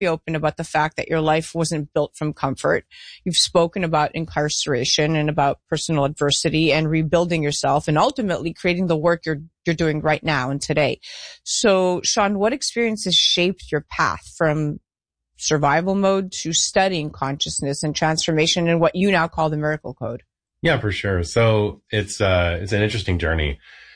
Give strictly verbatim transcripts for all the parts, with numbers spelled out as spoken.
be open about the fact that your life wasn't built from comfort. You've spoken about incarceration and about personal adversity and rebuilding yourself and ultimately creating the work you're you're doing right now and today. So, Sean, what experiences shaped your path from survival mode to studying consciousness and transformation and what you now call the miracle code? Yeah, for sure. So it's uh it's an interesting journey.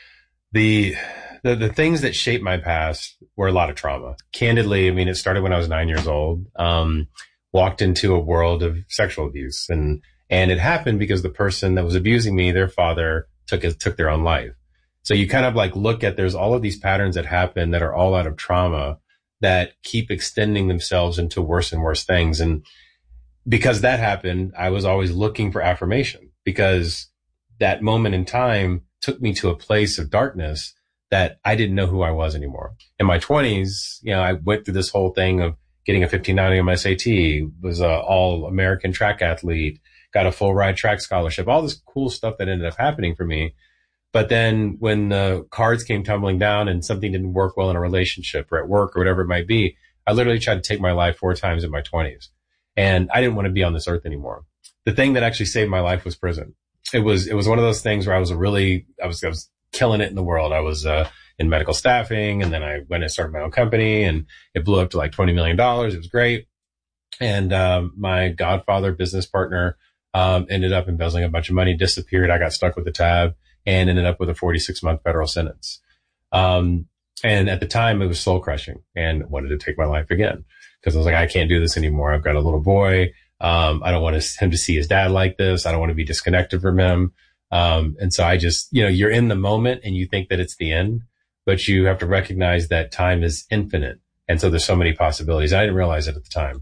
The The, the things that shaped my past were a lot of trauma. Candidly, I mean, it started when I was nine years old, um, walked into a world of sexual abuse. And, and it happened because the person that was abusing me, their father took his, took their own life. So you kind of like look at, there's all of these patterns that happen that are all out of trauma that keep extending themselves into worse and worse things. And because that happened, I was always looking for affirmation because that moment in time took me to a place of darkness that I didn't know who I was anymore. In my twenties, you know, I went through this whole thing of getting a fifteen ninety on my S A T, was a all American track athlete, got a full ride track scholarship, all this cool stuff that ended up happening for me. But then when the cards came tumbling down and something didn't work well in a relationship or at work or whatever it might be, I literally tried to take my life four times in my twenties. And I didn't want to be on this earth anymore. The thing that actually saved my life was prison. It was, it was one of those things where I was a really, I was, I was killing it in the world. I was uh, in medical staffing, and then I went and started my own company, and it blew up to like twenty million dollars. It was great. And um, my godfather business partner um, ended up embezzling a bunch of money, disappeared. I got stuck with the tab and ended up with a forty-six month federal sentence. Um, and at the time, it was soul crushing and wanted to take my life again because I was like, I can't do this anymore. I've got a little boy. Um, I don't want him to see his dad like this. I don't want to be disconnected from him. Um, and so I just, you know, you're in the moment and you think that it's the end, but you have to recognize that time is infinite. And so there's so many possibilities. I didn't realize it at the time.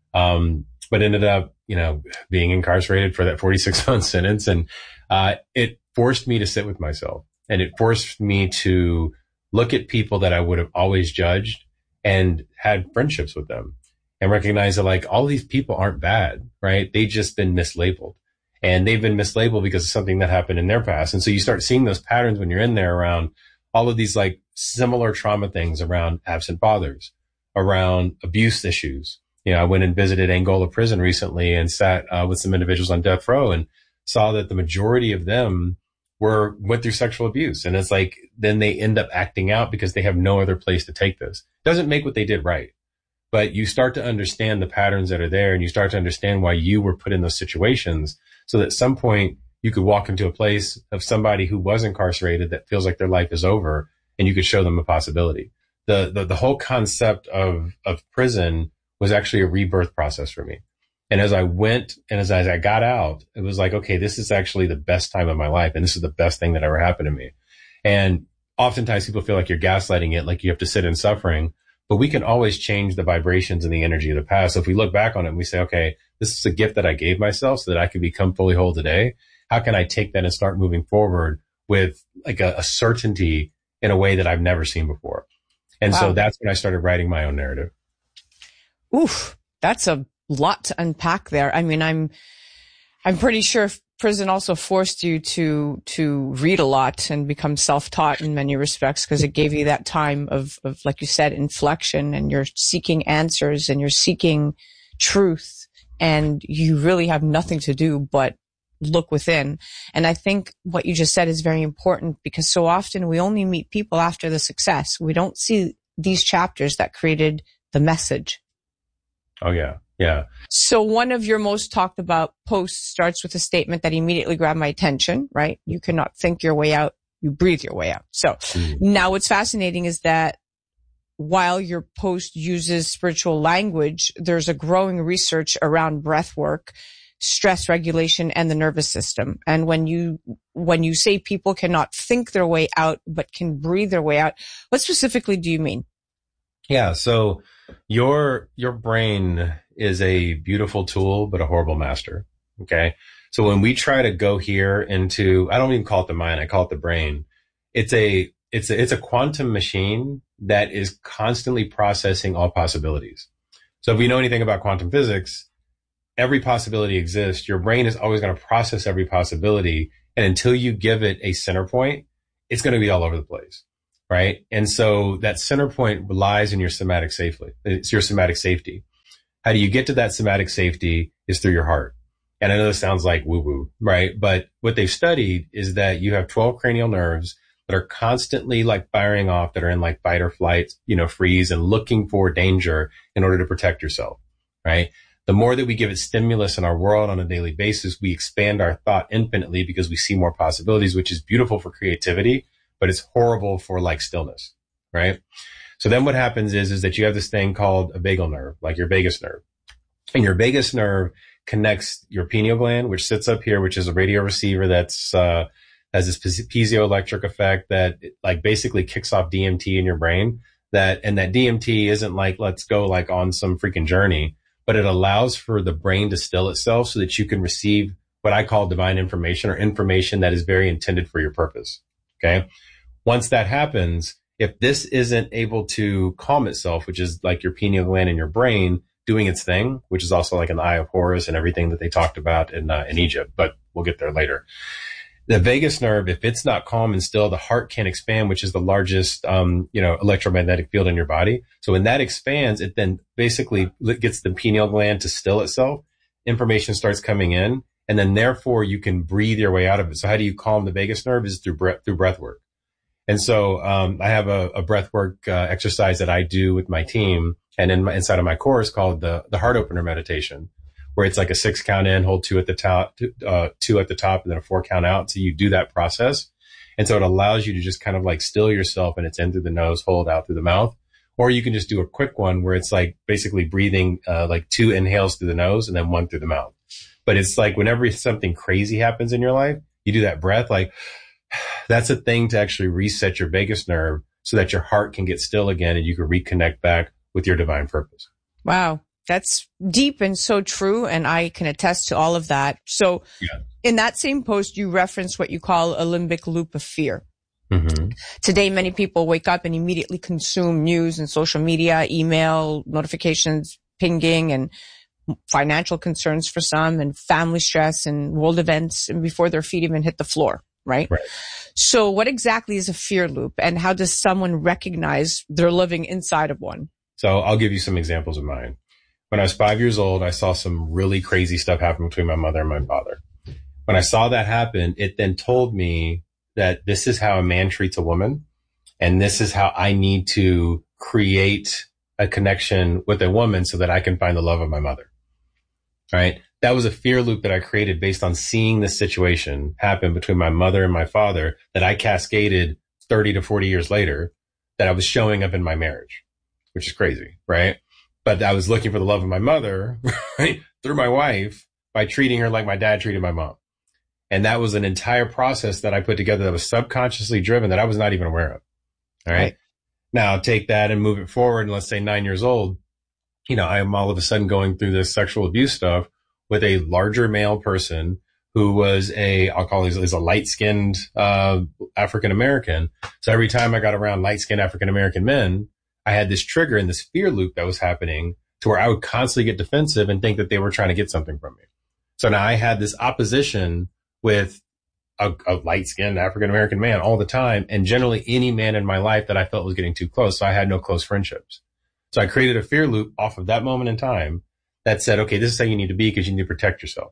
Um, but ended up, you know, being incarcerated for that forty-six month sentence. And, uh, it forced me to sit with myself, and it forced me to look at people that I would have always judged and had friendships with them and recognize that like all these people aren't bad, right? They've just been mislabeled. And they've been mislabeled because of something that happened in their past. And so you start seeing those patterns when you're in there around all of these like similar trauma things around absent fathers, around abuse issues. You know, I went and visited Angola prison recently and sat uh, with some individuals on death row and saw that the majority of them were, went through sexual abuse. And it's like, then they end up acting out because they have no other place to take this. Doesn't make what they did right. But you start to understand the patterns that are there, and you start to understand why you were put in those situations, so that at some point you could walk into a place of somebody who was incarcerated that feels like their life is over, and you could show them a possibility. The, the, the whole concept of, of prison was actually a rebirth process for me. And as I went and as, as I got out, it was like, okay, this is actually the best time of my life. And this is the best thing that ever happened to me. And oftentimes people feel like you're gaslighting it, like you have to sit in suffering, but we can always change the vibrations and the energy of the past. So if we look back on it and we say, okay, this is a gift that I gave myself so that I could become fully whole today. How can I take that and start moving forward with like a, a certainty in a way that I've never seen before? And wow. So that's when I started writing my own narrative. Oof, that's a lot to unpack there. I mean, I'm, I'm pretty sure prison also forced you to, to read a lot and become self-taught in many respects, because it gave you that time of, of, like you said, inflection, and you're seeking answers and you're seeking truth, and you really have nothing to do but look within. And I think what you just said is very important, because so often we only meet people after the success. We don't see these chapters that created the message. Oh, yeah. Yeah. So one of your most talked about posts starts with a statement that immediately grabbed my attention, right? You cannot think your way out. You breathe your way out. So mm. Now what's fascinating is that while your post uses spiritual language, there's a growing research around breath work, stress regulation, and the nervous system. And when you, when you say people cannot think their way out, but can breathe their way out, what specifically do you mean? Yeah. So your, your brain is a beautiful tool, but a horrible master. Okay. So when we try to go here into, I don't even call it the mind, I call it the brain. It's a, it's a, it's a quantum machine that is constantly processing all possibilities. So if we know anything about quantum physics, every possibility exists. Your brain is always going to process every possibility. And until you give it a center point, it's going to be all over the place. Right. And so that center point lies in your somatic safely. It's your somatic safety. How do you get to that somatic safety is through your heart. And I know this sounds like woo woo, right? But what they've studied is that you have twelve cranial nerves that are constantly like firing off, that are in like fight or flight, you know, freeze and looking for danger in order to protect yourself, right? The more that we give it stimulus in our world on a daily basis, we expand our thought infinitely because we see more possibilities, which is beautiful for creativity, but it's horrible for like stillness, right? So then what happens is, is that you have this thing called a vagal nerve, like your vagus nerve. And your vagus nerve connects your pineal gland, which sits up here, which is a radio receiver that's, uh, has this piezoelectric effect that like basically kicks off D M T in your brain. That, and that D M T isn't like, let's go like on some freaking journey, but it allows for the brain to still itself so that you can receive what I call divine information, or information that is very intended for your purpose. Okay. Once that happens, if this isn't able to calm itself, which is like your pineal gland in your brain doing its thing, which is also like an eye of Horus and everything that they talked about in, uh, in Egypt, but we'll get there later. The vagus nerve, if it's not calm and still, the heart can't expand, which is the largest, um, you know, electromagnetic field in your body. So when that expands, it then basically gets the pineal gland to still itself. Information starts coming in, and then therefore you can breathe your way out of it. So how do you calm the vagus nerve? Is through breath, through breath work. And so, um, I have a, a breath work uh, exercise that I do with my team, and in my, inside of my course called the, the heart opener meditation, where it's like a six count in, hold two at the top, uh, two at the top, and then a four count out. So you do that process. And so it allows you to just kind of like still yourself, and it's in through the nose, hold out through the mouth. Or you can just do a quick one where it's like basically breathing, uh, like two inhales through the nose and then one through the mouth. But it's like whenever something crazy happens in your life, you do that breath, like that's a thing to actually reset your vagus nerve so that your heart can get still again and you can reconnect back with your divine purpose. Wow. That's deep and so true. And I can attest to all of that. So yeah. In that same post, you referenced what you call a limbic loop of fear. Mm-hmm. Today, many people wake up and immediately consume news and social media, email, notifications, pinging, and financial concerns for some, and family stress and world events, and before their feet even hit the floor, right? Right. So what exactly is a fear loop, and how does someone recognize they're living inside of one? So I'll give you some examples of mine. When I was five years old, I saw some really crazy stuff happen between my mother and my father. When I saw that happen, it then told me that this is how a man treats a woman, and this is how I need to create a connection with a woman so that I can find the love of my mother. Right? That was a fear loop that I created based on seeing this situation happen between my mother and my father, that I cascaded thirty to forty years later, that I was showing up in my marriage, which is crazy, right? But I was looking for the love of my mother, right, through my wife, by treating her like my dad treated my mom. And that was an entire process that I put together that was subconsciously driven, that I was not even aware of. All right. right. Now take that and move it forward. And let's say nine years old, you know, I am all of a sudden going through this sexual abuse stuff with a larger male person who was a, I'll call it, is a light skinned, uh, African American. So every time I got around light skinned African American men, I had this trigger and this fear loop that was happening to where I would constantly get defensive and think that they were trying to get something from me. So now I had this opposition with a, a light-skinned African-American man all the time, and generally any man in my life that I felt was getting too close. So I had no close friendships. So I created a fear loop off of that moment in time that said, okay, this is how you need to be because you need to protect yourself.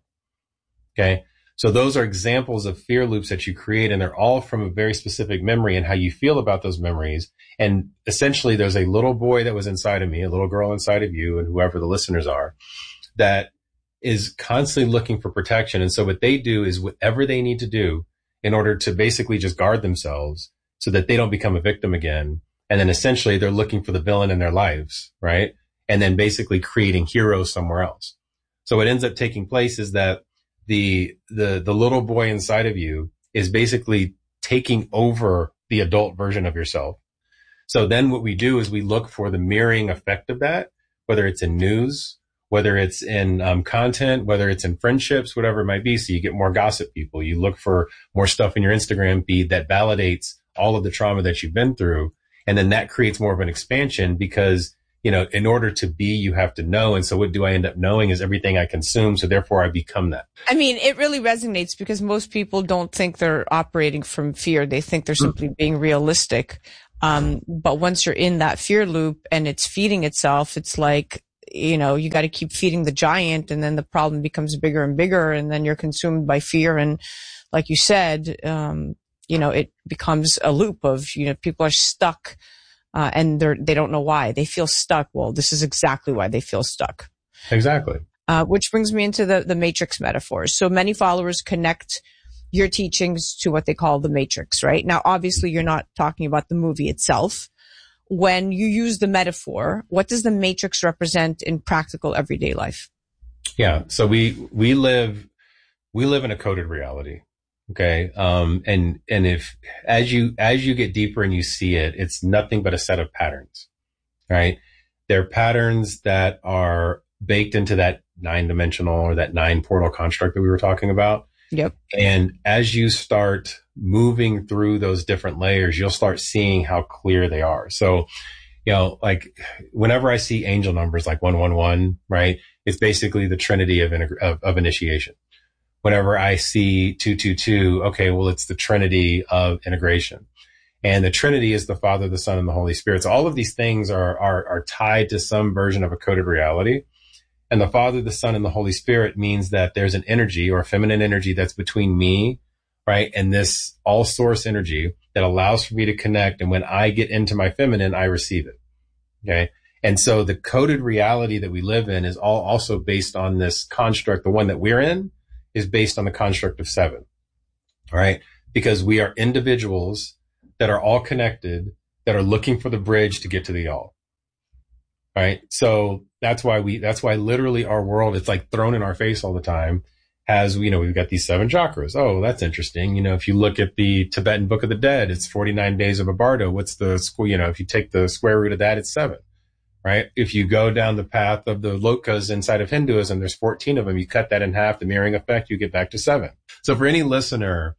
Okay. So those are examples of fear loops that you create, and they're all from a very specific memory and how you feel about those memories. And essentially there's a little boy that was inside of me, a little girl inside of you, and whoever the listeners are, that is constantly looking for protection. And so what they do is whatever they need to do in order to basically just guard themselves so that they don't become a victim again. And then essentially they're looking for the villain in their lives, right? And then basically creating heroes somewhere else. So what ends up taking place is that the, the, the little boy inside of you is basically taking over the adult version of yourself. So then what we do is we look for the mirroring effect of that, whether it's in news, whether it's in um, content, whether it's in friendships, whatever it might be. So you get more gossip people. You look for more stuff in your Instagram feed that validates all of the trauma that you've been through. And then that creates more of an expansion because, you know, in order to be, you have to know. And so what do I end up knowing is everything I consume. So therefore I become that. I mean, it really resonates because most people don't think they're operating from fear. They think they're simply being realistic. Um, but once you're in that fear loop and it's feeding itself, it's like, you know, you got to keep feeding the giant, and then the problem becomes bigger and bigger, and then you're consumed by fear. And like you said, um, you know, it becomes a loop of, you know, people are stuck, uh, and they're, they don't know why. They feel stuck. Well, this is exactly why they feel stuck. Exactly. Uh, which brings me into the, the matrix metaphors. So many followers connect your teachings to what they call the matrix, right? Now, obviously, you're not talking about the movie itself. When you use the metaphor, what does the matrix represent in practical everyday life? Yeah. So we, we live, we live in a coded reality. Okay. Um, and, and if, as you, as you get deeper and you see it, it's nothing but a set of patterns, right? They're patterns that are baked into that nine dimensional or that nine portal construct that we were talking about. Yep. And as you start moving through those different layers, you'll start seeing how clear they are. So, you know, like whenever I see angel numbers like one one one, right, it's basically the trinity of, of, of initiation. Whenever I see two two two, okay, well, it's the trinity of integration. And the trinity is the Father, the Son, and the Holy Spirit. So all of these things are, are, are tied to some version of a coded reality. And the Father, the Son, and the Holy Spirit means that there's an energy or a feminine energy that's between me, right, and this all source energy that allows for me to connect. And when I get into my feminine, I receive it. Okay. And so the coded reality that we live in is all also based on this construct. The one that we're in is based on the construct of seven, right? Because we are individuals that are all connected, that are looking for the bridge to get to the all. Right. So that's why we, that's why literally our world, it's like thrown in our face all the time as, you know, we've got these seven chakras. Oh, that's interesting. You know, if you look at the Tibetan Book of the Dead, it's forty-nine days of a bardo. What's the school? You know, if you take the square root of that, it's seven, right? If you go down the path of the lokas inside of Hinduism, there's fourteen of them. You cut that in half, the mirroring effect, you get back to seven. So for any listener,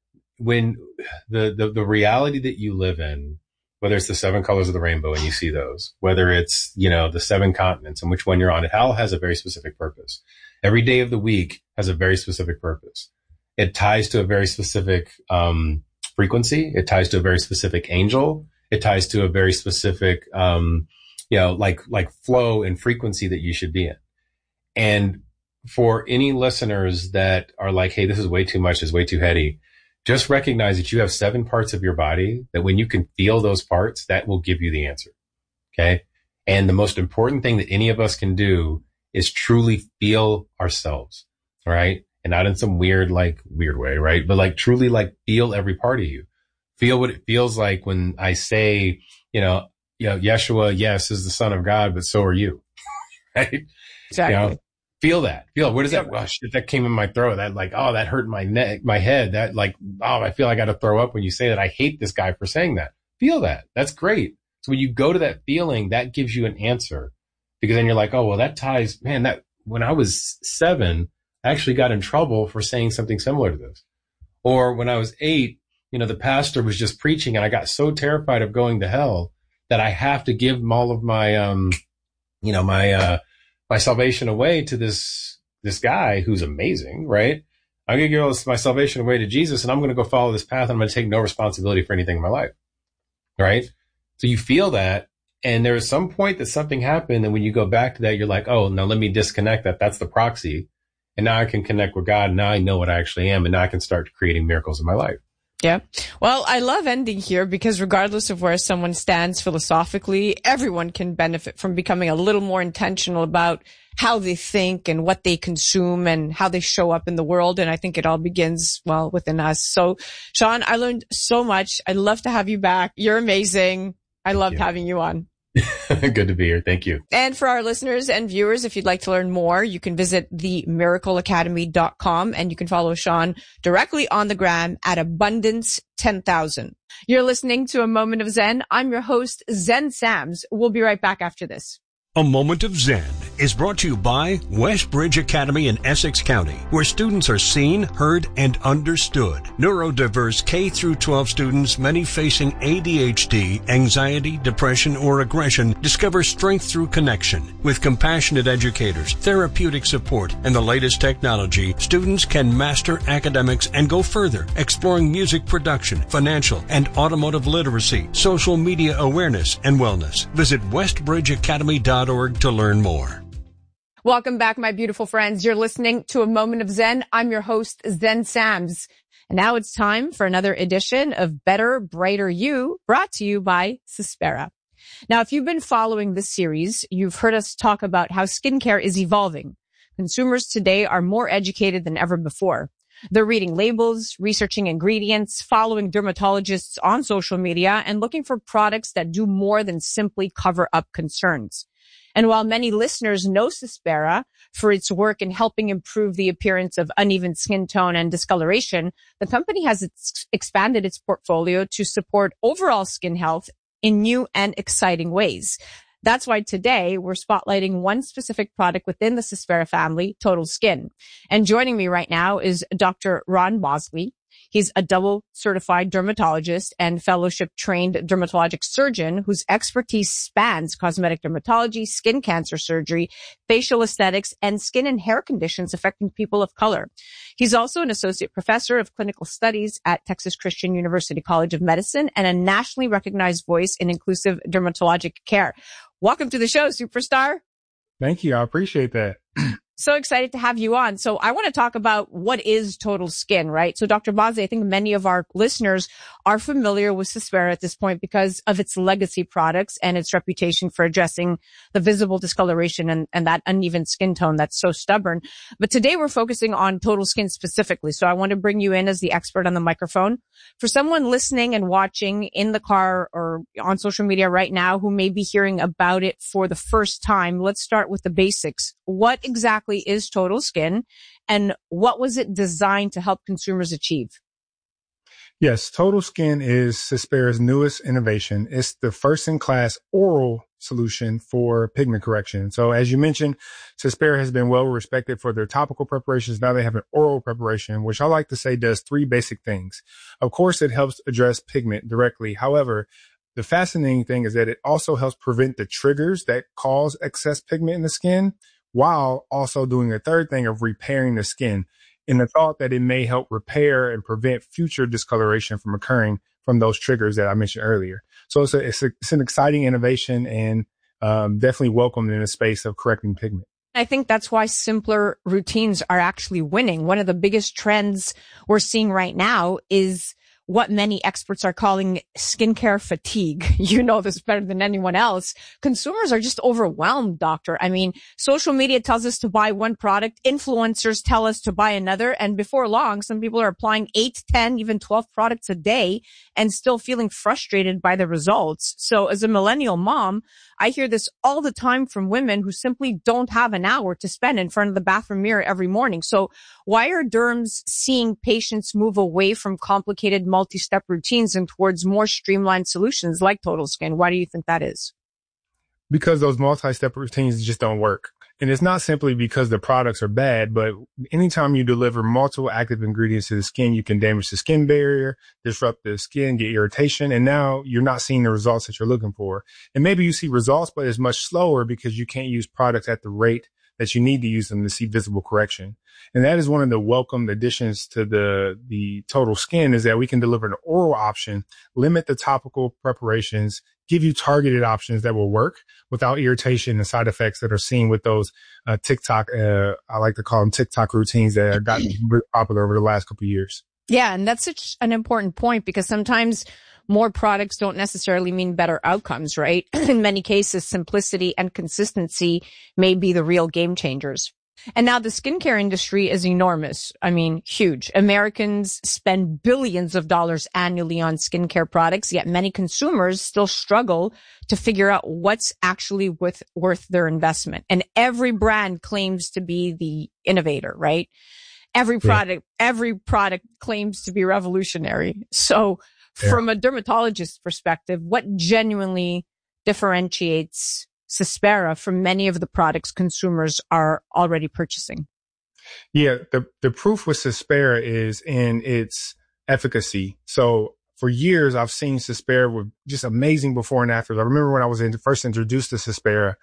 when the, the, the reality that you live in, whether it's the seven colors of the rainbow and you see those, whether it's, you know, the seven continents and which one you're on, it all has a very specific purpose. Every day of the week has a very specific purpose. It ties to a very specific, um, frequency. It ties to a very specific angel. It ties to a very specific, um, you know, like, like flow and frequency that you should be in. And for any listeners that are like, hey, this is way too much, this is way too heady, just recognize that you have seven parts of your body that when you can feel those parts, that will give you the answer. Okay. And the most important thing that any of us can do is truly feel ourselves. Right. And not in some weird, like weird way. Right. But like truly like feel every part of you. Feel what it feels like when I say, you know, you know, Yeshua, yes, is the Son of God, but so are you. Right. Exactly. You know, Feel that. Feel. Where does that? Oh, shit, that came in my throat. That like, oh, that hurt my neck, my head. That like, oh, I feel I got to throw up when you say that. I hate this guy for saying that. Feel that. That's great. So when you go to that feeling, that gives you an answer, because then you're like, oh, well, that ties. Man, that when I was seven, I actually got in trouble for saying something similar to this. Or when I was eight, you know, the pastor was just preaching, and I got so terrified of going to hell that I have to give all of my, um, you know, my. uh my salvation away to this, this guy who's amazing, right? I'm going to give my salvation away to Jesus, and I'm going to go follow this path, and I'm going to take no responsibility for anything in my life. Right? So you feel that, and there's some point that something happened, and when you go back to that, you're like, oh, now let me disconnect that. That's the proxy. And now I can connect with God. Now I know what I actually am, and now I can start creating miracles in my life. Yeah. Well, I love ending here because regardless of where someone stands philosophically, everyone can benefit from becoming a little more intentional about how they think and what they consume and how they show up in the world. And I think it all begins, well, within us. So, Sean, I learned so much. I'd love to have you back. You're amazing. I loved having you on. Good to be here. Thank you. And for our listeners and viewers, if you'd like to learn more, you can visit the miracle academy dot com, and you can follow Sean directly on the gram at abundance ten thousand. You're listening to A Moment of Zen. I'm your host, Zen Sams. We'll be right back after this. A Moment of Zen is brought to you by Westbridge Academy in Essex County, where students are seen, heard, and understood. Neurodiverse K through twelve students, many facing A D H D, anxiety, depression, or aggression, discover strength through connection. With compassionate educators, therapeutic support, and the latest technology, students can master academics and go further, exploring music production, financial and automotive literacy, social media awareness, and wellness. Visit westbridge academy dot org to learn more. Welcome back, my beautiful friends. You're listening to A Moment of Zen. I'm your host, Zen Sams. And now it's time for another edition of Better, Brighter You, brought to you by Cespera. Now, if you've been following this series, you've heard us talk about how skincare is evolving. Consumers today are more educated than ever before. They're reading labels, researching ingredients, following dermatologists on social media, and looking for products that do more than simply cover up concerns. And while many listeners know Cespera for its work in helping improve the appearance of uneven skin tone and discoloration, the company has ex- expanded its portfolio to support overall skin health in new and exciting ways. That's why today we're spotlighting one specific product within the Cespera family, Total Skin. And joining me right now is Doctor Ron Bosley. He's a double certified dermatologist and fellowship trained dermatologic surgeon whose expertise spans cosmetic dermatology, skin cancer surgery, facial aesthetics, and skin and hair conditions affecting people of color. He's also an associate professor of clinical studies at Texas Christian University College of Medicine and a nationally recognized voice in inclusive dermatologic care. Welcome to the show, superstar. Thank you. I appreciate that. So excited to have you on. So I want to talk about what is Total Skin, right? So Doctor Bosley, I think many of our listeners are familiar with Cespera at this point because of its legacy products and its reputation for addressing the visible discoloration and, and that uneven skin tone that's so stubborn. But today we're focusing on Total Skin specifically. So I want to bring you in as the expert on the microphone. For someone listening and watching in the car or on social media right now who may be hearing about it for the first time, let's start with the basics. What exactly is Total Skin and what was it designed to help consumers achieve? Yes, Total Skin is Cespera's newest innovation. It's the first-in-class oral solution for pigment correction. So as you mentioned, Cespera has been well respected for their topical preparations. Now they have an oral preparation, which I like to say does three basic things. Of course, it helps address pigment directly. However, the fascinating thing is that it also helps prevent the triggers that cause excess pigment in the skin, while also doing a third thing of repairing the skin in the thought that it may help repair and prevent future discoloration from occurring from those triggers that I mentioned earlier. So it's, a, it's, a, it's an exciting innovation and um, definitely welcomed in the space of correcting pigment. I think that's why simpler routines are actually winning. One of the biggest trends we're seeing right now is what many experts are calling skincare fatigue. You know this better than anyone else. Consumers are just overwhelmed, doctor. I mean, social media tells us to buy one product. Influencers tell us to buy another. And before long, some people are applying eight, ten, even twelve products a day and still feeling frustrated by the results. So as a millennial mom, I hear this all the time from women who simply don't have an hour to spend in front of the bathroom mirror every morning. So why are derms seeing patients move away from complicated multi-step routines and towards more streamlined solutions like Total Skin? Why do you think that is? Because those multi-step routines just don't work. And it's not simply because the products are bad, but anytime you deliver multiple active ingredients to the skin, you can damage the skin barrier, disrupt the skin, get irritation, and now you're not seeing the results that you're looking for. And maybe you see results, but it's much slower because you can't use products at the rate that you need to use them to see visible correction. And that is one of the welcome additions to the, the Total Skin is that we can deliver an oral option, limit the topical preparations, give you targeted options that will work without irritation and side effects that are seen with those uh, TikTok, uh, I like to call them TikTok routines that have gotten popular over the last couple of years. Yeah, and that's such an important point because sometimes more products don't necessarily mean better outcomes, right? In many cases, simplicity and consistency may be the real game changers. And now the skincare industry is enormous. I mean, huge. Americans spend billions of dollars annually on skincare products, yet many consumers still struggle to figure out what's actually worth, worth their investment. And every brand claims to be the innovator, right? Every product, yeah. every product claims to be revolutionary. So yeah. From a dermatologist's perspective, what genuinely differentiates Cespera from many of the products consumers are already purchasing? Yeah, the, the proof with Cespera is in its efficacy. So for years, I've seen Cespera with just amazing before and afters. I remember when I was in, first introduced to Cespera,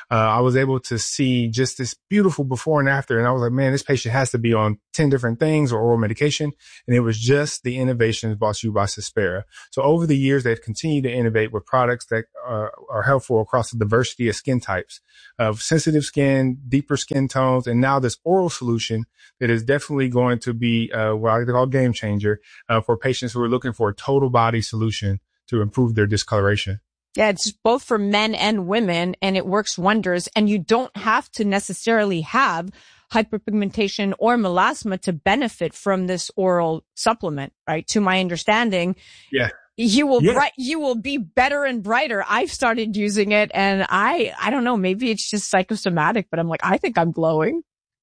uh, I was able to see just this beautiful before and after. And I was like, man, this patient has to be on ten different things or oral medication. And it was just the innovations brought to you by Cespera. So over the years, they've continued to innovate with products that uh, are helpful across the diversity of skin types, of sensitive skin, deeper skin tones, and now this oral solution that is definitely going to be uh, what I call game changer uh, for patients who are looking for a total body solution to improve their discoloration. Yeah, it's both for men and women, and it works wonders. And you don't have to necessarily have hyperpigmentation or melasma to benefit from this oral supplement, right? To my understanding, yeah, you will yeah. bright, you will be better and brighter. I've started using it, and I I don't know, maybe it's just psychosomatic, but I'm like, I think I'm glowing.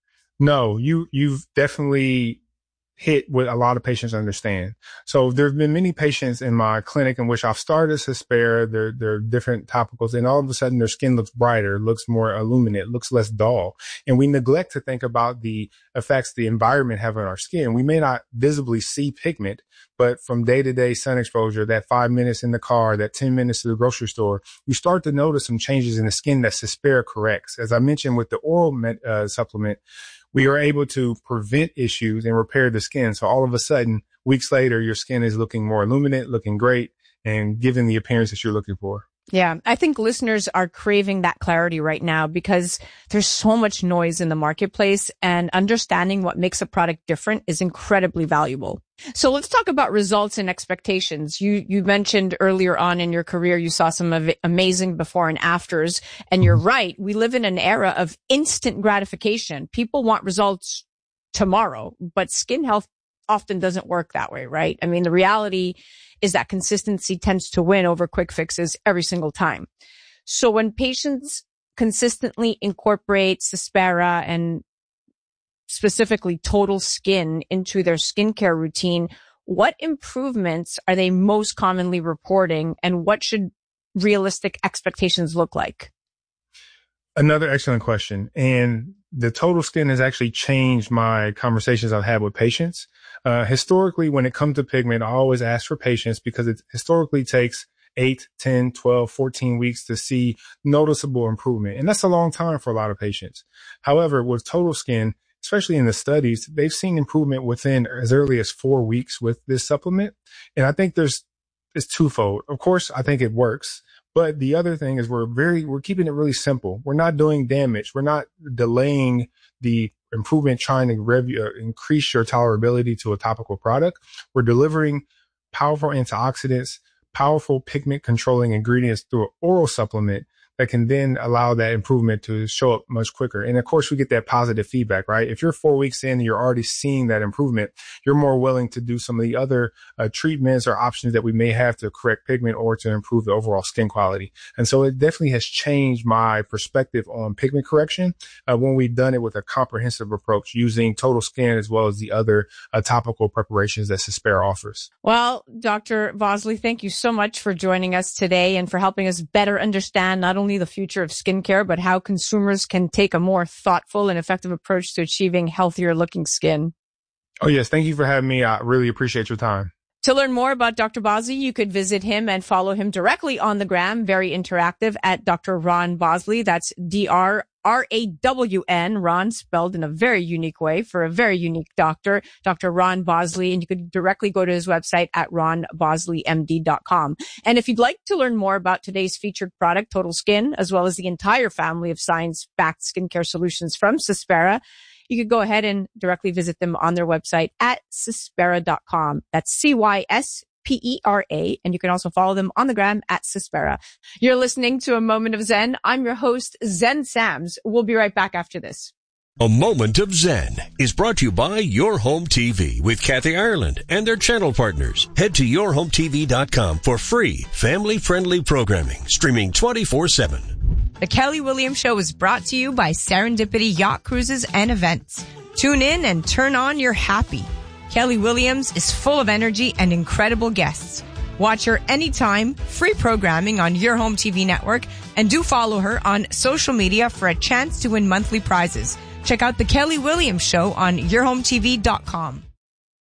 No, you you've definitely hit what a lot of patients understand. So there have been many patients in my clinic in which I've started Cespera, their, their different topicals, and all of a sudden their skin looks brighter, looks more illuminate, looks less dull. And we neglect to think about the effects the environment have on our skin. We may not visibly see pigment, but from day to day sun exposure, that five minutes in the car, that ten minutes to the grocery store, you start to notice some changes in the skin that Cespera corrects. As I mentioned with the oral med, uh, supplement, we are able to prevent issues and repair the skin. So all of a sudden, weeks later, your skin is looking more illuminate, looking great, and giving the appearance that you're looking for. Yeah, I think listeners are craving that clarity right now because there's so much noise in the marketplace, and understanding what makes a product different is incredibly valuable. So let's talk about results and expectations. You you mentioned earlier on in your career you saw some of amazing before and afters, and you're right. We live in an era of instant gratification. People want results tomorrow, but skin health often doesn't work that way, right? I mean, the reality is that consistency tends to win over quick fixes every single time. So when patients consistently incorporate Cespera and specifically Total Skin into their skincare routine, what improvements are they most commonly reporting, and what should realistic expectations look like? Another excellent question. And the Total Skin has actually changed my conversations I've had with patients. Uh, historically, when it comes to pigment, I always ask for patience because it historically takes eight, ten, twelve, fourteen weeks to see noticeable improvement. And that's a long time for a lot of patients. However, with Total Skin, especially in the studies, they've seen improvement within as early as four weeks with this supplement. And I think there's, it's twofold. Of course, I think it works. But the other thing is we're very, we're keeping it really simple. We're not doing damage. We're not delaying the improvement, trying to rev- uh, increase your tolerability to a topical product. We're delivering powerful antioxidants, powerful pigment controlling ingredients through an oral supplement that can then allow that improvement to show up much quicker. And of course, we get that positive feedback, right? If you're four weeks in and you're already seeing that improvement, you're more willing to do some of the other uh, treatments or options that we may have to correct pigment or to improve the overall skin quality. And so it definitely has changed my perspective on pigment correction uh, when we've done it with a comprehensive approach using Total Skin as well as the other uh, topical preparations that Cespera offers. Well, Doctor Bosley, thank you so much for joining us today and for helping us better understand not only the future of skincare, but how consumers can take a more thoughtful and effective approach to achieving healthier looking skin. Oh, yes. Thank you for having me. I really appreciate your time. To learn more about Doctor Bosley, you could visit him and follow him directly on the gram, very interactive, at Doctor Ron Bosley. That's D R R A W N, Ron, spelled in a very unique way for a very unique doctor, Doctor Ron Bosley. And you could directly go to his website at ron bosley m d dot com. And if you'd like to learn more about today's featured product, Total Skin, as well as the entire family of science-backed skincare solutions from Cespera, you could go ahead and directly visit them on their website at Cespera dot com. That's C Y S P E R A. And you can also follow them on the gram at Cespera. You're listening to A Moment of Zen. I'm your host, Zen Sams. We'll be right back after this. A Moment of Zen is brought to you by Your Home T V with Kathy Ireland and their channel partners. Head to your home t v dot com for free, family-friendly programming, streaming twenty-four seven. The Kelly Williams Show is brought to you by Serendipity Yacht Cruises and Events. Tune in and turn on your happy. Kelly Williams is full of energy and incredible guests. Watch her anytime, free programming on Your Home T V network, and do follow her on social media for a chance to win monthly prizes. Check out The Kelly Williams Show on your home t v dot com.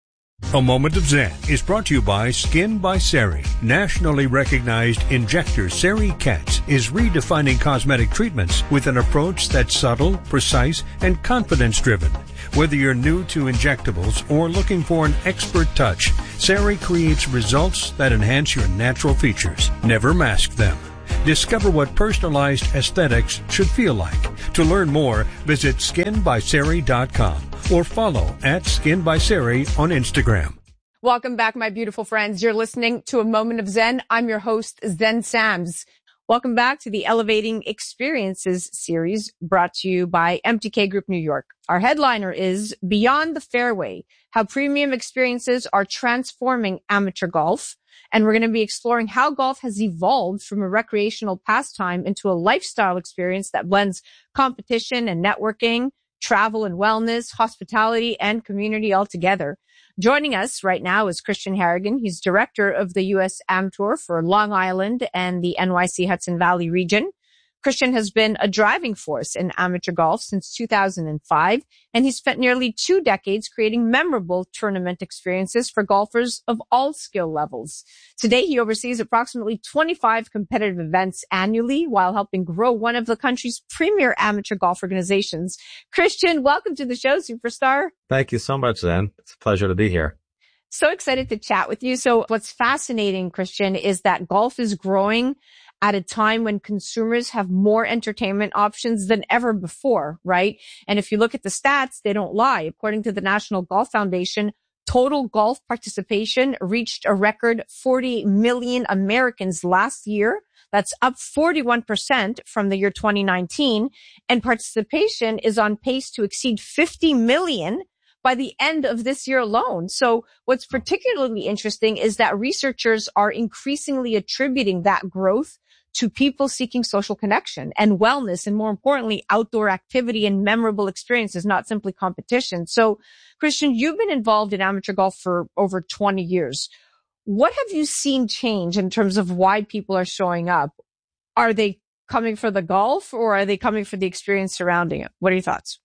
A Moment of Zen is brought to you by Skin by Sari. Nationally recognized injector Sari Katz is redefining cosmetic treatments with an approach that's subtle, precise, and confidence-driven. Whether you're new to injectables or looking for an expert touch, Sari creates results that enhance your natural features. Never mask them. Discover what personalized aesthetics should feel like. To learn more, visit skin by sari dot com or follow at Skin by Sari on Instagram. Welcome back, my beautiful friends. You're listening to A Moment of Zen. I'm your host, Zen Sams. Welcome back to the Elevating Experiences series brought to you by M T K Group New York. Our headliner is Beyond the Fairway, How Premium Experiences Are Transforming Amateur Golf. And we're going to be exploring how golf has evolved from a recreational pastime into a lifestyle experience that blends competition and networking, travel and wellness, hospitality, and community all together. Joining us right now is Christian Harrigan. He's director of the U S Am Tour for Long Island and the N Y C Hudson Valley region. Christian has been a driving force in amateur golf since two thousand five, and he's spent nearly two decades creating memorable tournament experiences for golfers of all skill levels. Today, he oversees approximately twenty-five competitive events annually while helping grow one of the country's premier amateur golf organizations. Christian, welcome to the show, superstar. Thank you so much, Zen. It's a pleasure to be here. So excited to chat with you. So what's fascinating, Christian, is that golf is growing at a time when consumers have more entertainment options than ever before, right? And if you look at the stats, they don't lie. According to the National Golf Foundation, total golf participation reached a record forty million Americans last year. That's up forty-one percent from the year twenty nineteen. And participation is on pace to exceed fifty million by the end of this year alone. So what's particularly interesting is that researchers are increasingly attributing that growth to people seeking social connection and wellness, and more importantly, outdoor activity and memorable experiences, not simply competition. So, Christian, you've been involved in amateur golf for over twenty years. What have you seen change in terms of why people are showing up? Are they coming for the golf, or are they coming for the experience surrounding it? What are your thoughts?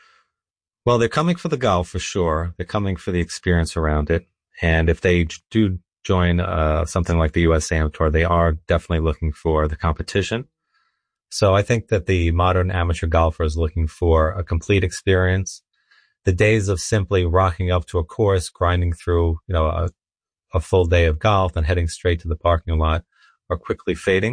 Well, they're coming for the golf for sure. They're coming for the experience around it. And if they do join uh, something like the U S Am Tour, they are definitely looking for the competition. So I think that the modern amateur golfer is looking for a complete experience. The days of simply rocking up to a course, grinding through, you know, a, a full day of golf and heading straight to the parking lot are quickly fading.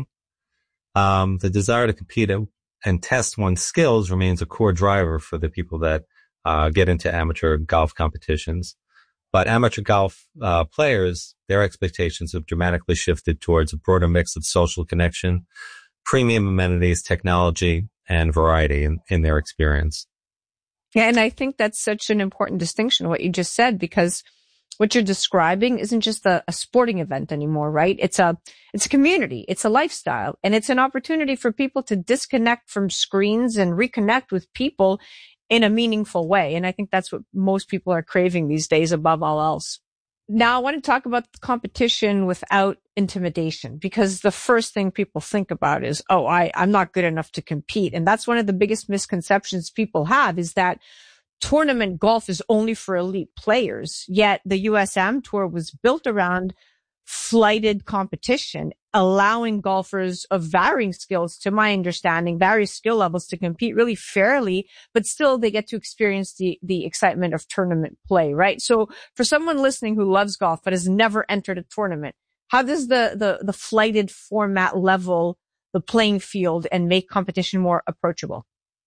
Um, the desire to compete and test one's skills remains a core driver for the people that uh, get into amateur golf competitions. But amateur golf uh, players, their expectations have dramatically shifted towards a broader mix of social connection, premium amenities, technology, and variety in, in their experience. Yeah, and I think that's such an important distinction, what you just said, because what you're describing isn't just a, a sporting event anymore, right? It's a, it's a community, it's a lifestyle, and it's an opportunity for people to disconnect from screens and reconnect with people in a meaningful way. And I think that's what most people are craving these days above all else. Now, I want to talk about competition without intimidation, because the first thing people think about is, oh, I, I'm not good enough to compete. And that's one of the biggest misconceptions people have, is that tournament golf is only for elite players. Yet the U S Am Tour was built around flighted competition, allowing golfers of varying skills, to my understanding, various skill levels, to compete really fairly, but still they get to experience the, the excitement of tournament play, right? So for someone listening who loves golf but has never entered a tournament, how does the, the, the flighted format level the playing field and make competition more approachable?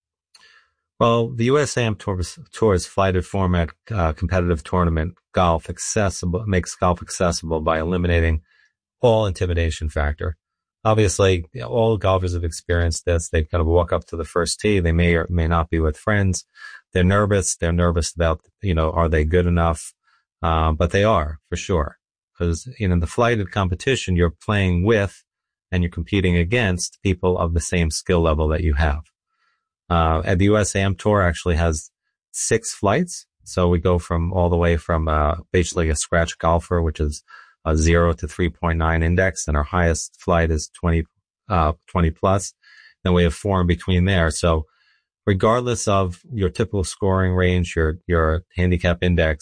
Well, the U S Am Tour's, Tour's flighted format uh, competitive tournament golf accessible makes golf accessible by eliminating all intimidation factor. Obviously, you know, all golfers have experienced this. They kind of walk up to the first tee. They may or may not be with friends. They're nervous. They're nervous about, you know, are they good enough? Um, but they are, for sure. Because, you know, in the flighted competition, you're playing with and you're competing against people of the same skill level that you have. Uh, and the U S Am Tour actually has six flights. So we go from all the way from, uh, basically a scratch golfer, which is a zero to three point nine index. And our highest flight is twenty, uh, twenty plus. Then we have four in between there. So regardless of your typical scoring range, your, your handicap index,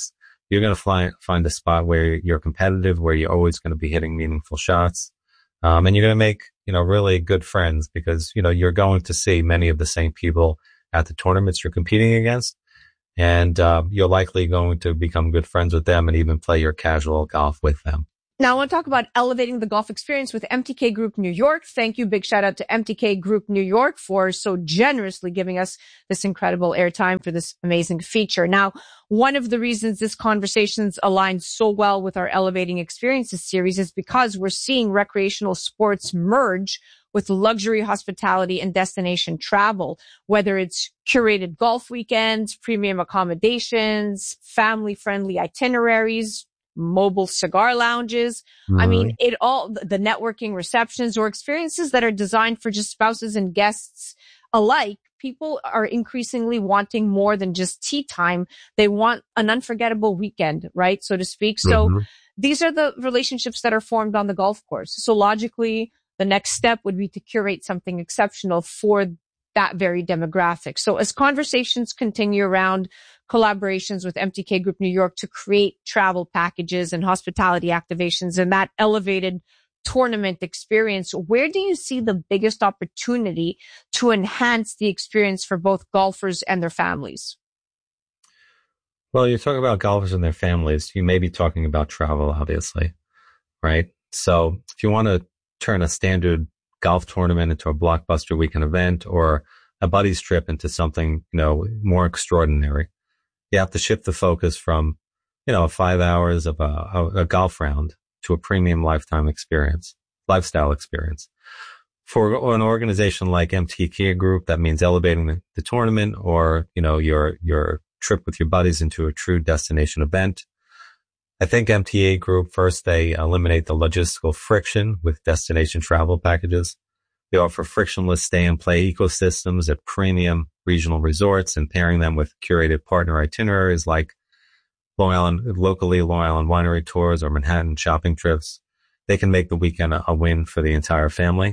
You're going to find, find a spot where you're competitive, where you're always going to be hitting meaningful shots. Um, and you're going to make, you know, really good friends because, you know, you're going to see many of the same people at the tournaments you're competing against. And, uh, you're likely going to become good friends with them and even play your casual golf with them. Now I want to talk about elevating the golf experience with M T K Group New York. Thank you. Big shout out to M T K Group New York for so generously giving us this incredible airtime for this amazing feature. Now, one of the reasons this conversation's aligned so well with our Elevating Experiences series is because we're seeing recreational sports merge with luxury hospitality and destination travel, whether it's curated golf weekends, premium accommodations, family-friendly itineraries, mobile cigar lounges. Mm-hmm. I mean, it all, the networking receptions or experiences that are designed for just spouses and guests alike. People are increasingly wanting more than just tea time. They want an unforgettable weekend, right? So to speak. So mm-hmm. these are the relationships that are formed on the golf course. So logically, the next step would be to curate something exceptional for that very demographic. So as conversations continue around collaborations with M T K Group New York to create travel packages and hospitality activations and that elevated tournament experience, where do you see the biggest opportunity to enhance the experience for both golfers and their families? Well, you're talking about golfers and their families. You may be talking about travel, obviously, right? So if you want to turn a standard golf tournament into a blockbuster weekend event or a buddies trip into something, you know, more extraordinary, you have to shift the focus from, you know, five hours of a, a, a golf round to a premium lifetime experience, lifestyle experience. For an organization like M T K Group, that means elevating the, the tournament or, you know, your, your trip with your buddies into a true destination event. I think M T A Group, first, they eliminate the logistical friction with destination travel packages. They offer frictionless stay and play ecosystems at premium regional resorts and pairing them with curated partner itineraries like Long Island, locally Long Island winery tours or Manhattan shopping trips. They can make the weekend a, a win for the entire family.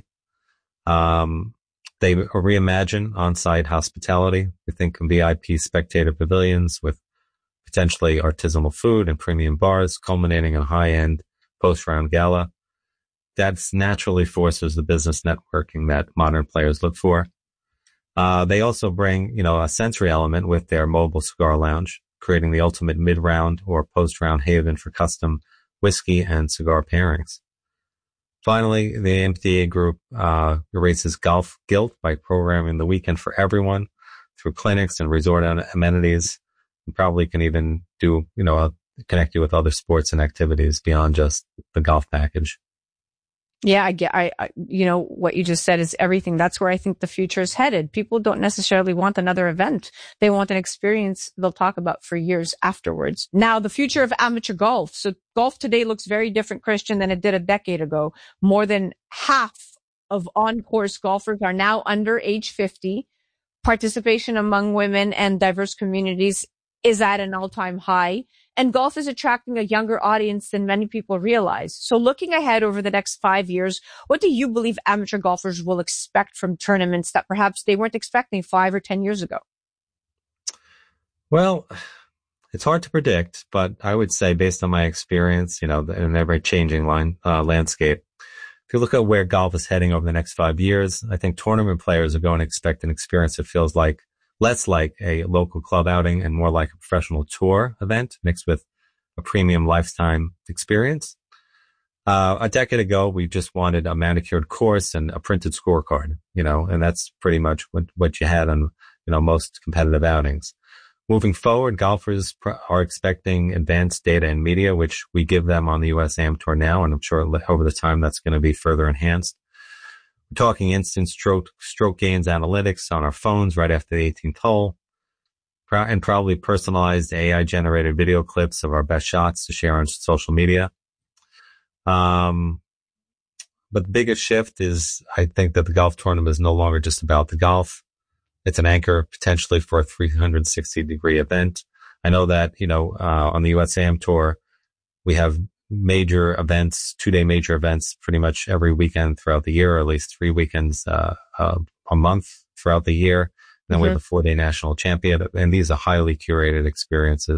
Um, they reimagine on-site hospitality. We think V I P spectator pavilions with potentially artisanal food and premium bars, culminating in a high-end post-round gala. That naturally forces the business networking that modern players look for. Uh, they also bring, you know, a sensory element with their mobile cigar lounge, creating the ultimate mid-round or post-round haven for custom whiskey and cigar pairings. Finally, the M T A Group uh, erases golf guilt by programming the weekend for everyone through clinics and resort amenities. And probably can even do, you know, uh, connect you with other sports and activities beyond just the golf package. Yeah, I get, I, I, you know, what you just said is everything. That's where I think the future is headed. People don't necessarily want another event. They want an experience they'll talk about for years afterwards. Now, the future of amateur golf. So golf today looks very different, Christian, than it did a decade ago. More than half of on-course golfers are now under age fifty. Participation among women and diverse communities is at an all-time high, and golf is attracting a younger audience than many people realize. So looking ahead over the next five years, what do you believe amateur golfers will expect from tournaments that perhaps they weren't expecting five or ten years ago? Well, it's hard to predict, but I would say based on my experience, you know, in an ever-changing line, uh, landscape, if you look at where golf is heading over the next five years, I think tournament players are going to expect an experience that feels like less like a local club outing and more like a professional tour event mixed with a premium lifetime experience. Uh, a decade ago, we just wanted a manicured course and a printed scorecard, you know, and that's pretty much what, what you had on, you know, most competitive outings. Moving forward, golfers pr- are expecting advanced data and media, which we give them on the U S A M Tour now, and I'm sure over the time that's going to be further enhanced. We're talking instant stroke, stroke gains analytics on our phones right after the eighteenth hole, and probably personalized A I-generated video clips of our best shots to share on social media. Um, but the biggest shift is, I think that the golf tournament is no longer just about the golf. It's an anchor potentially for a three hundred sixty degree event. I know that, you know, uh, on the U S A M Tour, we have major events, two-day major events pretty much every weekend throughout the year, or at least three weekends uh, uh, a month throughout the year. And then mm-hmm. we have a four-day national champion, and these are highly curated experiences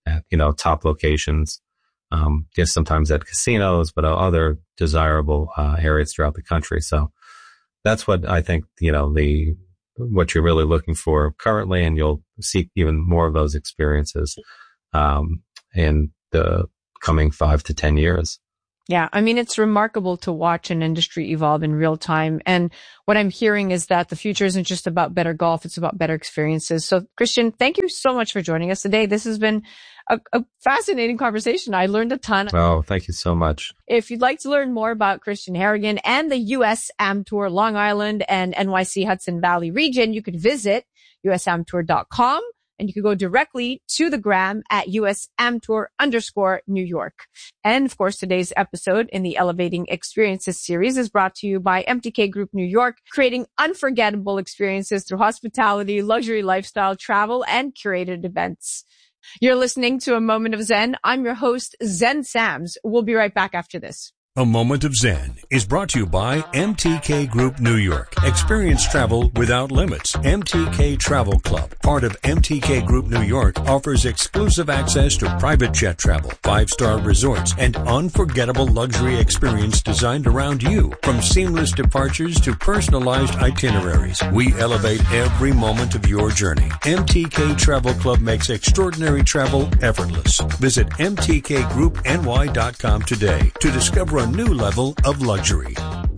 at, you know, top locations. Um, yes, sometimes at casinos, but other desirable, uh, areas throughout the country. So that's what I think, you know, the, what you're really looking for currently, and you'll seek even more of those experiences, um, in the coming five to ten years. Yeah. I mean, it's remarkable to watch an industry evolve in real time. And what I'm hearing is that the future isn't just about better golf. It's about better experiences. So Christian, thank you so much for joining us today. This has been a, a fascinating conversation. I learned a ton. Oh, thank you so much. If you'd like to learn more about Christian Harrigan and the U S A M Tour Long Island and N Y C Hudson Valley region, you could visit U S A M tour dot com. And you can go directly to the gram at U S A M Tour underscore New York. And of course, today's episode in the Elevating Experiences series is brought to you by M T K Group New York, creating unforgettable experiences through hospitality, luxury lifestyle, travel, and curated events. You're listening to A Moment of Zen. I'm your host, Zen Sams. We'll be right back after this. A Moment of Zen is brought to you by M T K Group New York. Experience travel without limits. M T K Travel Club, part of M T K Group New York, offers exclusive access to private jet travel, five-star resorts, and unforgettable luxury experience designed around you. From seamless departures to personalized itineraries, we elevate every moment of your journey. M T K Travel Club makes extraordinary travel effortless. Visit M T K group N Y dot com today to discover a new level of luxury.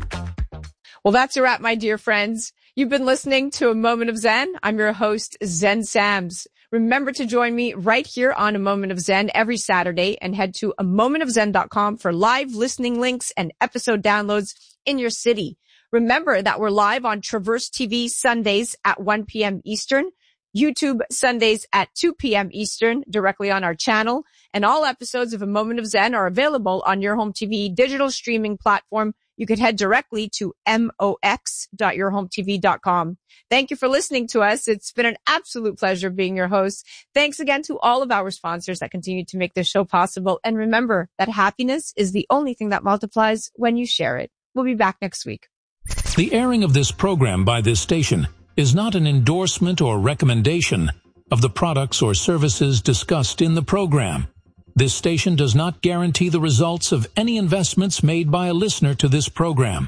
Well, that's a wrap, my dear friends. You've been listening to A Moment of Zen. I'm your host, Zen Sams. Remember to join me right here on A Moment of Zen every Saturday, and head to a moment of zen dot com for live listening links and episode downloads in your city. Remember that we're live on Traverse T V Sundays at one p.m. Eastern, YouTube Sundays at two p.m. Eastern, directly on our channel. And all episodes of A Moment of Zen are available on your home T V digital streaming platform. You could head directly to mox dot your home t v dot com. Thank you for listening to us. It's been an absolute pleasure being your host. Thanks again to all of our sponsors that continue to make this show possible. And remember that happiness is the only thing that multiplies when you share it. We'll be back next week. The airing of this program by this station is not an endorsement or recommendation of the products or services discussed in the program. This station does not guarantee the results of any investments made by a listener to this program.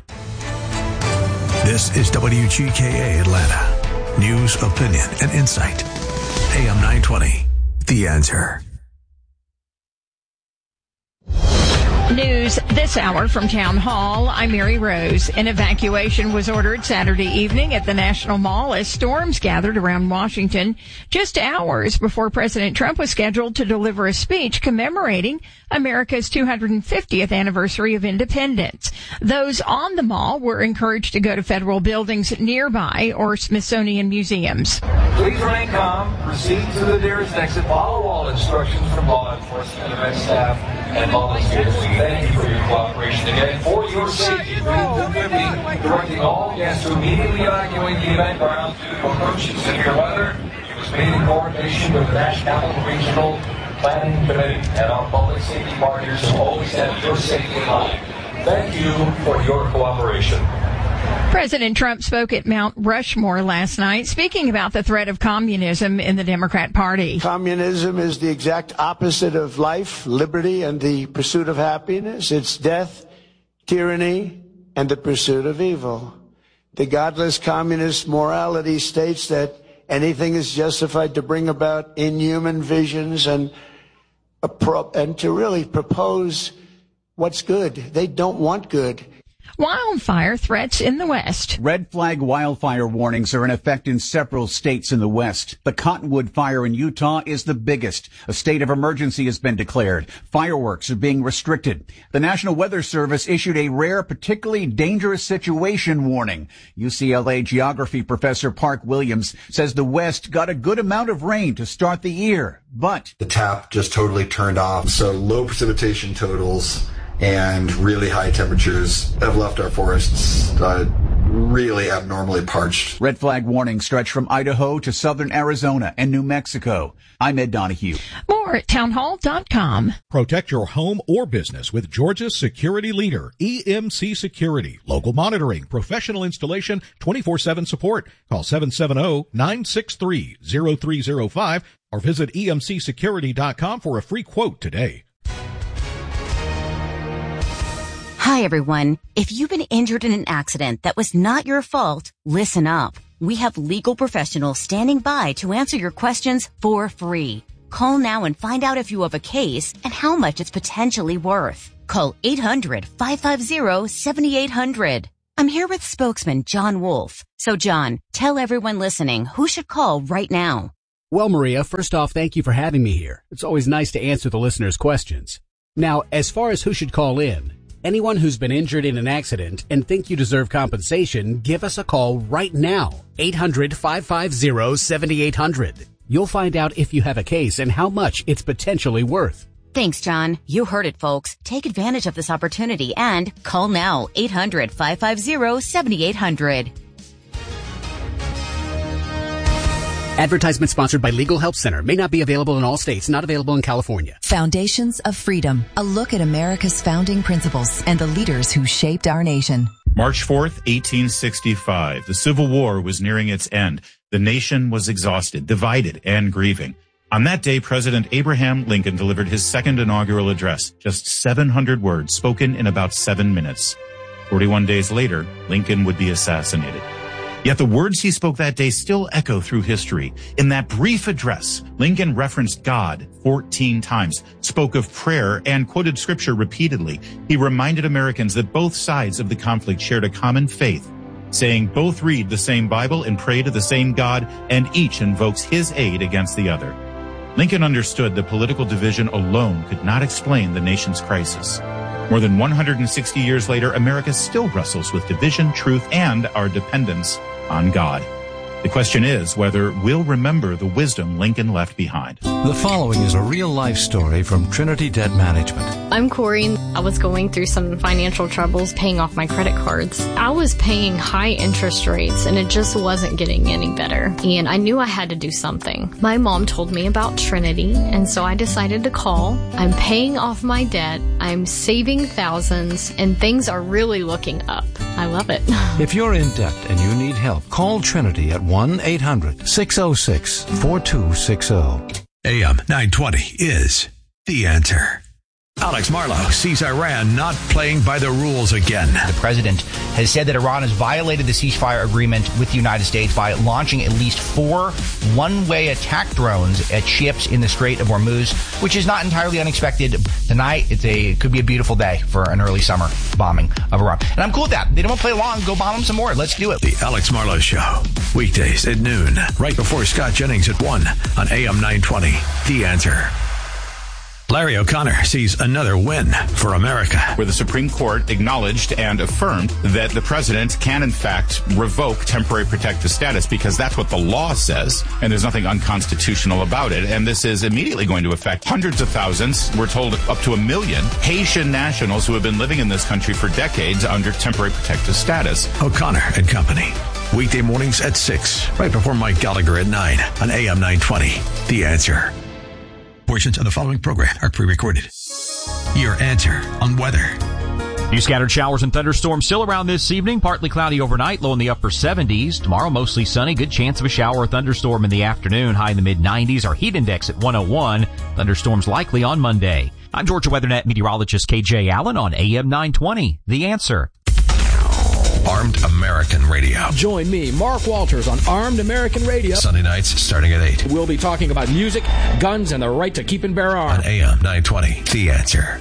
This is W G K A Atlanta. News, opinion, and insight. A M nine twenty. The Answer. News this hour from Town Hall. I'm Mary Rose. An evacuation was ordered Saturday evening at the National Mall as storms gathered around Washington just hours before President Trump was scheduled to deliver a speech commemorating America's two hundred fiftieth anniversary of independence. Those on the mall were encouraged to go to federal buildings nearby or Smithsonian museums. Please remain calm, proceed to the nearest exit, follow all instructions from law enforcement, event staff, and volunteers. Thank you for your cooperation again. For your safety, directing all guests to immediately evacuate the event ground due to approaching severe weather. It was made in coordination with the National Regional Planning Committee and our public safety partners who always have your safety in mind. Thank you for your cooperation. President Trump spoke at Mount Rushmore last night, speaking about the threat of communism in the Democrat Party. Communism is the exact opposite of life, liberty, and the pursuit of happiness. It's death, tyranny, and the pursuit of evil. The godless communist morality states that anything is justified to bring about inhuman visions and, and to really propose what's good. They don't want good. Wildfire threats in the West. Red flag wildfire warnings are in effect in several states in the West. The Cottonwood fire in Utah is the biggest. A state of emergency has been declared. Fireworks are being restricted. The National Weather Service issued a rare, particularly dangerous situation warning. U C L A geography professor Park Williams says the West got a good amount of rain to start the year, but the tap just totally turned off. So low precipitation totals and really high temperatures have left our forests uh, really abnormally parched. Red flag warnings stretch from Idaho to southern Arizona and New Mexico. I'm Ed Donahue. More at townhall dot com. Protect your home or business with Georgia's security leader, E M C Security. Local monitoring, professional installation, twenty-four seven support. Call seven seven zero, nine six three, zero three zero five or visit E M C security dot com for a free quote today. Hi, everyone. If you've been injured in an accident that was not your fault, listen up. We have legal professionals standing by to answer your questions for free. Call now and find out if you have a case and how much it's potentially worth. Call eight hundred, five five zero, seven eight zero zero. I'm here with spokesman John Wolf. So, John, tell everyone listening who should call right now. Well, Maria, first off, thank you for having me here. It's always nice to answer the listeners' questions. Now, as far as who should call in, anyone who's been injured in an accident and think you deserve compensation, give us a call right now. eight hundred, five five zero, seven eight zero zero. You'll find out if you have a case and how much it's potentially worth. Thanks, John. You heard it, folks. Take advantage of this opportunity and call now. eight hundred, five five zero, seven eight zero zero. Advertisement sponsored by Legal Help Center. May not be available in all states. Not available in California. Foundations of Freedom. A look at America's founding principles and the leaders who shaped our nation. March fourth, eighteen sixty-five. The Civil War was nearing its end. The nation was exhausted, divided, and grieving. On that day, President Abraham Lincoln delivered his second inaugural address, just seven hundred words spoken in about seven minutes. forty-one days later, Lincoln would be assassinated. Yet the words he spoke that day still echo through history. In that brief address, Lincoln referenced God fourteen times, spoke of prayer, and quoted scripture repeatedly. He reminded Americans that both sides of the conflict shared a common faith, saying both read the same Bible and pray to the same God, and each invokes his aid against the other. Lincoln understood that political division alone could not explain the nation's crisis. More than one hundred sixty years later, America still wrestles with division, truth, and our dependence on God. The question is whether we'll remember the wisdom Lincoln left behind. The following is a real-life story from Trinity Debt Management. I'm Corey. I was going through some financial troubles paying off my credit cards. I was paying high interest rates and it just wasn't getting any better. And I knew I had to do something. My mom told me about Trinity, and so I decided to call. I'm paying off my debt. I'm saving thousands, and things are really looking up. I love it. If you're in debt and you need help, call Trinity at one eight hundred, six oh six, four two six oh. A M nine twenty is The Answer. Alex Marlow sees Iran not playing by the rules again. The president has said that Iran has violated the ceasefire agreement with the United States by launching at least four one-way attack drones at ships in the Strait of Hormuz, which is not entirely unexpected. Tonight, it's a it could be a beautiful day for an early summer bombing of Iran. And I'm cool with that. They don't want to play along. Go bomb them some more. Let's do it. The Alex Marlow Show, weekdays at noon, right before Scott Jennings at one on A M nine twenty. The Answer. Larry O'Connor sees another win for America, where the Supreme Court acknowledged and affirmed that the president can, in fact, revoke temporary protected status because that's what the law says, and there's nothing unconstitutional about it. And this is immediately going to affect hundreds of thousands, we're told up to a million, Haitian nationals who have been living in this country for decades under temporary protected status. O'Connor and Company, weekday mornings at six, right before Mike Gallagher at nine on A M nine twenty. The Answer. Portions of the following program are pre-recorded. Your Answer on weather. Few scattered showers and thunderstorms still around this evening. Partly cloudy overnight, low in the upper seventies. Tomorrow, mostly sunny. Good chance of a shower or thunderstorm in the afternoon. High in the mid nineties. Our heat index at one oh one. Thunderstorms likely on Monday. I'm Georgia WeatherNet meteorologist K J Allen on A M nine twenty. The Answer. Armed American Radio. Join me, Mark Walters, on Armed American Radio. Sunday nights starting at eight. We'll be talking about music, guns, and the right to keep and bear arms. On A M nine twenty, The Answer.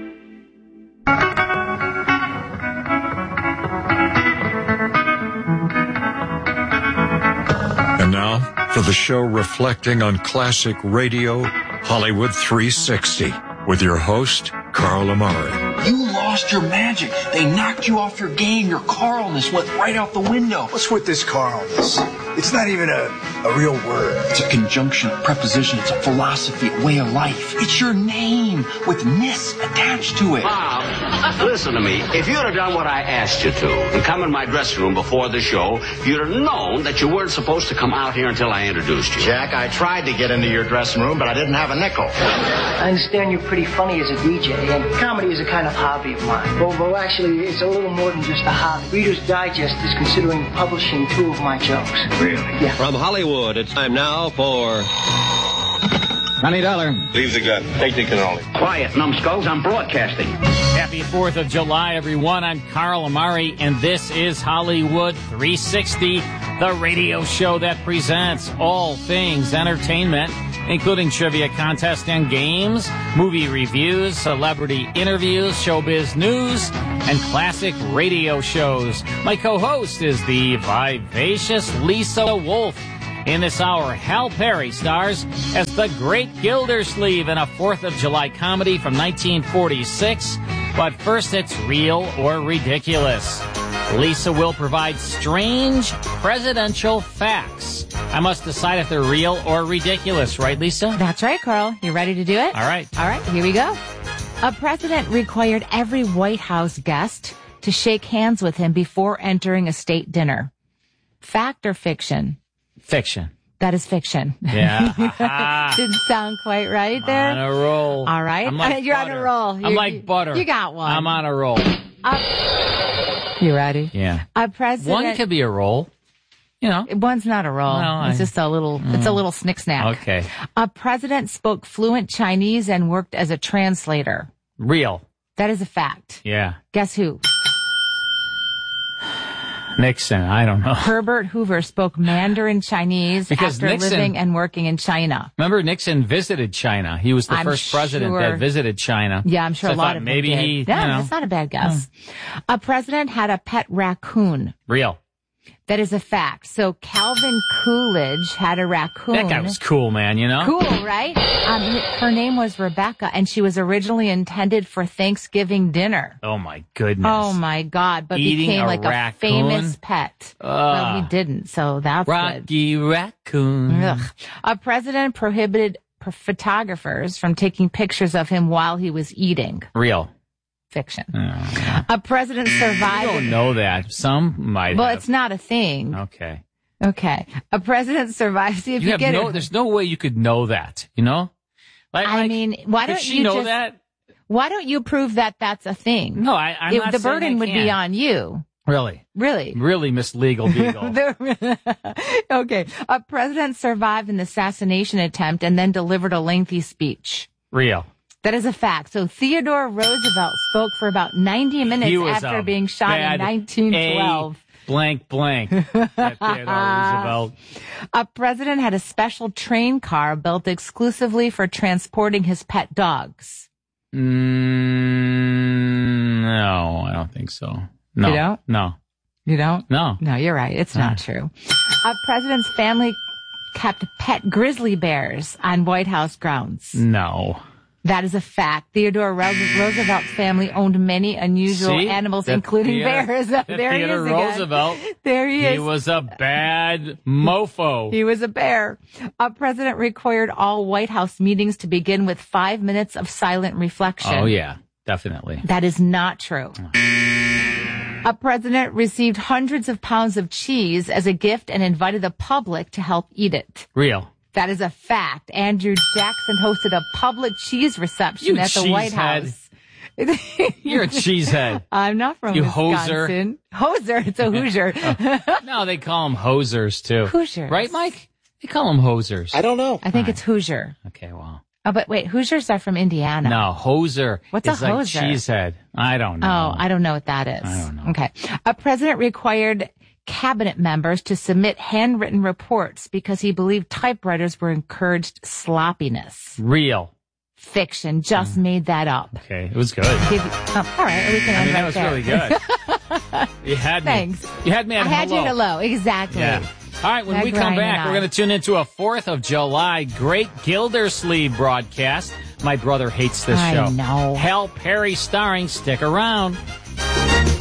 And now, for the show reflecting on classic radio, Hollywood three sixty, with your host, Carl Amari. You lost lost your magic. They knocked you off your game. Your Carlness went right out the window. What's with this Carlness? It's not even a, a real word. It's a conjunction, a preposition. It's a philosophy, a way of life. It's your name with ness attached to it. Bob, listen to me. If you'd have done what I asked you to and come in my dressing room before the show, you'd have known that you weren't supposed to come out here until I introduced you. Jack, I tried to get into your dressing room, but I didn't have a nickel. I understand you're pretty funny as a D J, and comedy is a kind of hobby of mine. Well, well, actually, it's a little more than just a hobby. Reader's Digest is considering publishing two of my jokes. Really? Yeah. From Hollywood, it's time now for... Honey Dollar. Leave the gun. Take the cannoli. Quiet, numbskulls. I'm broadcasting. Happy fourth of July, everyone. I'm Carl Amari, and this is Hollywood three sixty, the radio show that presents all things entertainment, including trivia contests and games, movie reviews, celebrity interviews, showbiz news, and classic radio shows. My co-host is the vivacious Lisa Wolf. In this hour, Hal Perry stars as the Great Gildersleeve in a fourth of July comedy from nineteen forty-six. But first, it's Real or Ridiculous. Lisa will provide strange presidential facts. I must decide if they're real or ridiculous, right, Lisa? That's right, Carl. You ready to do it? All right. All right, here we go. A president required every White House guest to shake hands with him before entering a state dinner. Fact or fiction? Fiction. That is fiction. Yeah. Didn't sound quite right there. On a roll. All right. Like You're butter. on a roll. I'm You're, like butter. You got one. I'm on a roll. Uh, you ready? Yeah. A president. One could be a roll. You know. One's not a roll. No, it's I, just a little, mm, it's a little snick snack. Okay. A president spoke fluent Chinese and worked as a translator. Real. That is a fact. Yeah. Guess who? Nixon. I don't know. Herbert Hoover spoke Mandarin Chinese because after Nixon, living and working in China. Remember, Nixon visited China. He was the I'm first president sure, that visited China. Yeah, I'm sure so a lot of maybe them did. he. Yeah, you know, that's that's not a bad guess. Hmm. A president had a pet raccoon. Real. That is a fact. So Calvin Coolidge had a raccoon. That guy was cool, man, you know? Cool, right? Um, her name was Rebecca, and she was originally intended for Thanksgiving dinner. Oh, my goodness. Oh, my God. But Eating became a like raccoon? a famous pet. Uh, well, he didn't, so that's Rocky good. Raccoon. Ugh. A president prohibited photographers from taking pictures of him while he was eating. Real. Fiction. Oh. A president survived. I don't know that. Some might Well, have. it's not a thing. Okay. Okay. A president survived. See if you, you have get no, it. There's no way you could know that, you know? Like, I like, mean, why could don't she you know just, that? Why don't you prove that that's a thing? No, I, I'm it, not The saying burden I would be can't. on you. Really? Really? Really, Miss Legal Beagle. Okay. A president survived an assassination attempt and then delivered a lengthy speech. Real. That is a fact. So Theodore Roosevelt spoke for about ninety minutes He was after a being shot in bad nineteen twelve. A blank blank. That Theodore Roosevelt. A president had a special train car built exclusively for transporting his pet dogs. Mm, no, I don't think so. No. You don't? No. You don't? No. No, you're right. It's Uh. not true. A president's family kept pet grizzly bears on White House grounds. No. That is a fact. Theodore Roosevelt's family owned many unusual See? animals, That including Theodore- bears. that There he is Theodore again. Roosevelt. There he is. He was a bad mofo. He was a bear. A president required all White House meetings to begin with five minutes of silent reflection. Oh, yeah, definitely. That is not true. A president received hundreds of pounds of cheese as a gift and invited the public to help eat it. Real. That is a fact. Andrew Jackson hosted a public cheese reception You at the White cheesehead. House. You're a cheesehead. I'm not from You Wisconsin. Hoser. Hoser. It's a Hoosier. No, they call them hosers, too. Hoosiers. Right, Mike? They call them hosers. I don't know. I think it's Hoosier. Okay, well. Oh, but wait, Hoosiers are from Indiana. No, hoser. What's a is like hoser? cheesehead. I don't know. Oh, I don't know what that is. I don't know. Okay. A president required cabinet members to submit handwritten reports because he believed typewriters were encouraged sloppiness. Real. Fiction. Just made that up. Okay, it was good. Give you, oh, all right, we can I end mean, right that was there. really good. You had me. Thanks. You had me at I had hello. you at hello. Exactly. Yeah. All right, when Meg we come Ryan back, and we're I. going to tune into a fourth of July Great Gildersleeve broadcast. My brother hates this I show. know. Hal Perry starring. Stick around.